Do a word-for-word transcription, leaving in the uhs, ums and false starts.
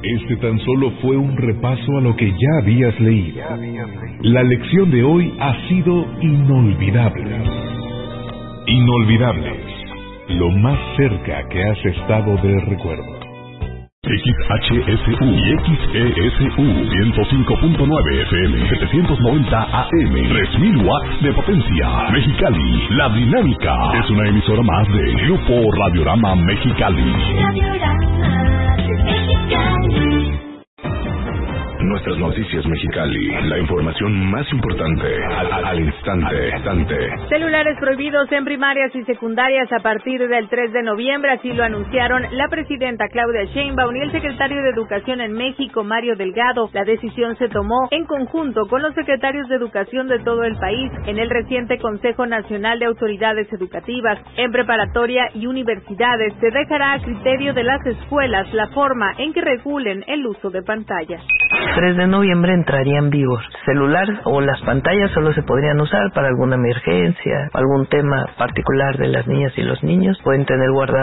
Este tan solo fue un repaso a lo que ya habías leído. La lección de hoy ha sido inolvidable. Inolvidables, lo más cerca que has estado del recuerdo. X H S U y X E S U ciento cinco punto nueve F M, setecientos noventa A M, tres mil watts de potencia. Mexicali, La Dinámica es una emisora más de Grupo Radiorama Mexicali. Radiorama Mexicali. Nuestras noticias Mexicali, la información más importante al, al instante, instante. Celulares prohibidos en primarias y secundarias a partir del tres de noviembre, así lo anunciaron la presidenta Claudia Sheinbaum y el secretario de Educación en México, Mario Delgado. La decisión se tomó en conjunto con los secretarios de Educación de todo el país en el reciente Consejo Nacional de Autoridades Educativas. En preparatoria y universidades se dejará a criterio de las escuelas la forma en que regulen el uso de pantallas. tres de noviembre entraría en vigor. Celular o las pantallas solo se podrían usar para alguna emergencia, algún tema particular de las niñas y los niños. Pueden tener guardado